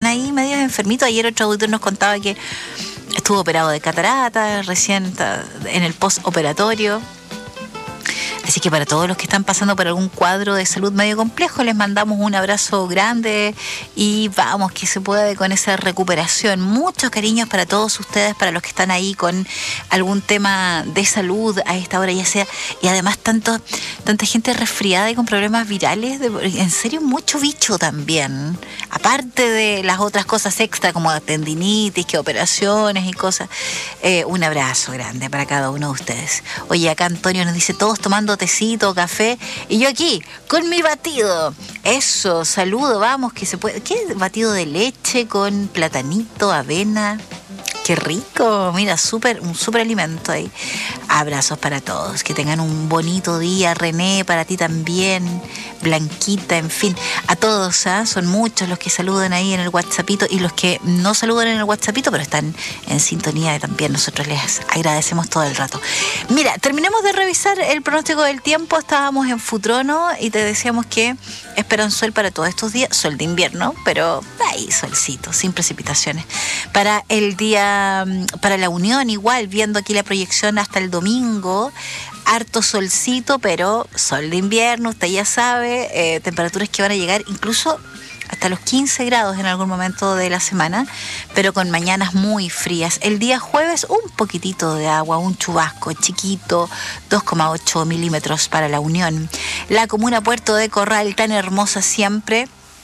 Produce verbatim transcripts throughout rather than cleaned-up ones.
ahí medio enfermitos. Ayer otro auditor nos contaba que estuvo operado de catarata, recién está en el postoperatorio. Así que para todos los que están pasando por algún cuadro de salud medio complejo, les mandamos un abrazo grande y vamos, que se puede con esa recuperación. Muchos cariños para todos ustedes, para los que están ahí con algún tema de salud a esta hora, ya sea, y además tanto, tanta gente resfriada y con problemas virales, de, en serio, mucho bicho también. Aparte de las otras cosas extra como tendinitis, que operaciones y cosas. Eh, un abrazo grande para cada uno de ustedes. Oye, acá Antonio nos dice, todos tomando tecito, café, y yo aquí con mi batido. Eso, saludo, vamos, que se puede. ¿Qué batido de leche con platanito, avena? Qué rico, mira, súper, un súper alimento ahí. Abrazos para todos, que tengan un bonito día. René, para ti también, Blanquita, en fin, a todos, ¿eh? Son muchos los que saludan ahí en el WhatsAppito y los que no saludan en el WhatsAppito, pero están en sintonía y también nosotros les agradecemos todo el rato. Mira, terminemos de revisar el pronóstico del tiempo. Estábamos en Futrono y te decíamos que esperan sol para todos estos días, sol de invierno, pero ahí solcito, sin precipitaciones. Para el día, para la Unión igual, viendo aquí la proyección hasta el domingo, harto solcito, pero sol de invierno, usted ya sabe, eh, temperaturas que van a llegar incluso hasta los quince grados en algún momento de la semana, pero con mañanas muy frías. El día jueves un poquitito de agua, un chubasco chiquito, dos coma ocho milímetros para la Unión. La comuna Puerto de Corral, tan hermosa siempre,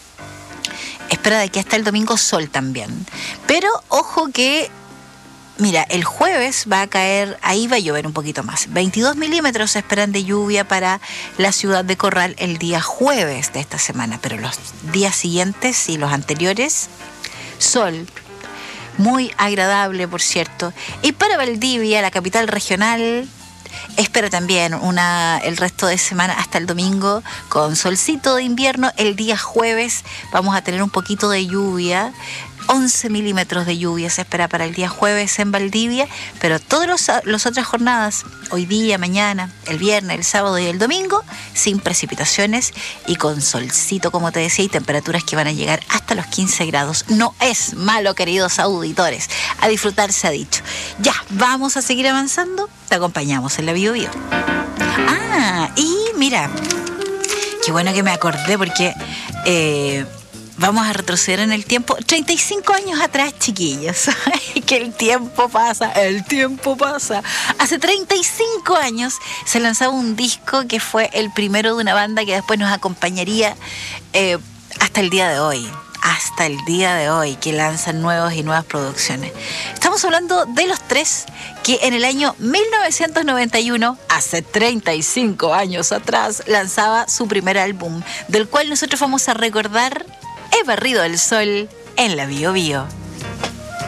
espera de aquí hasta el domingo sol también. Pero ojo que, mira, el jueves va a caer, ahí va a llover un poquito más. veintidós milímetros se esperan de lluvia para la ciudad de Corral el día jueves de esta semana, pero los días siguientes y los anteriores, sol. Muy agradable, por cierto. Y para Valdivia, la capital regional, espera también una, el resto de semana hasta el domingo con solcito de invierno. El día jueves vamos a tener un poquito de lluvia. once milímetros de lluvia se espera para el día jueves en Valdivia, pero todas las otras jornadas, hoy día, mañana, el viernes, el sábado y el domingo, sin precipitaciones y con solcito, como te decía, y temperaturas que van a llegar hasta los quince grados. No es malo, queridos auditores. A disfrutar se ha dicho. Ya, vamos a seguir avanzando. Te acompañamos en la Bio Bio. Ah, y mira, qué bueno que me acordé porque... Eh, vamos a retroceder en el tiempo, treinta y cinco años atrás, chiquillos. Que el tiempo pasa, el tiempo pasa. Hace treinta y cinco años se lanzaba un disco que fue el primero de una banda que después nos acompañaría eh, hasta el día de hoy. Hasta el día de hoy, que lanzan nuevos y nuevas producciones. Estamos hablando de Los Tres, que en el año mil novecientos noventa y uno, hace treinta y cinco años atrás, lanzaba su primer álbum, del cual nosotros vamos a recordar He barrido el sol en la Bio Bio.